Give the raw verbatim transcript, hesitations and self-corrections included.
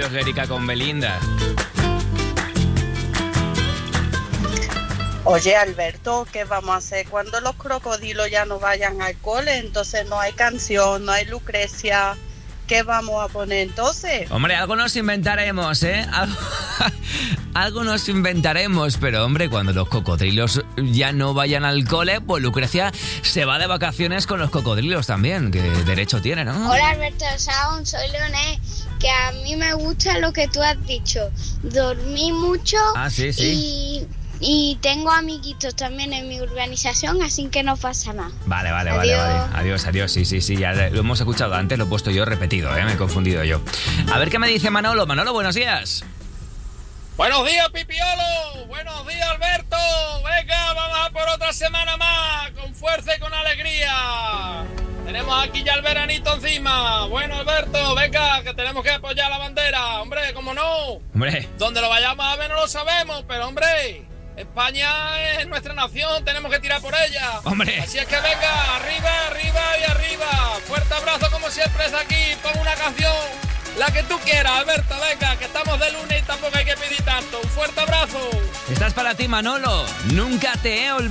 Adiós, Erika con Belinda. Oye, Alberto, ¿qué vamos a hacer cuando los crocodilos ya no vayan al cole? Entonces no hay canción, no hay Lucrecia. ¿Qué vamos a poner entonces? Hombre, algo nos inventaremos, ¿eh? Algo, algo nos inventaremos, pero hombre, cuando los cocodrilos ya no vayan al cole, pues Lucrecia se va de vacaciones con los cocodrilos también, que derecho tiene, ¿no? Hola, Alberto Saúl, soy Leonel, que a mí me gusta lo que tú has dicho. Dormí mucho ah, sí, sí. y... Y tengo amiguitos también en mi urbanización, así que no pasa nada. Vale, vale, adiós. vale, vale. Adiós, adiós. Sí, sí, sí, ya lo hemos escuchado antes, lo he puesto yo repetido, ¿eh? Me he confundido yo. A ver qué me dice Manolo. Manolo, buenos días. Buenos días, Pipiolo. Buenos días, Alberto. Venga, vamos a por otra semana más, con fuerza y con alegría. Tenemos aquí ya el veranito encima. Bueno, Alberto, venga, que tenemos que apoyar la bandera. Hombre, ¿cómo no? Hombre. Donde lo vayamos a ver no lo sabemos, pero hombre... España es nuestra nación, tenemos que tirar por ella. ¡Hombre! Así es que venga, arriba, arriba y arriba. Fuerte abrazo como siempre es aquí. Pon una canción, la que tú quieras, Alberto, venga, que estamos de lunes y tampoco hay que pedir tanto. Un fuerte abrazo. Estás para ti, Manolo. Nunca te he olvidado.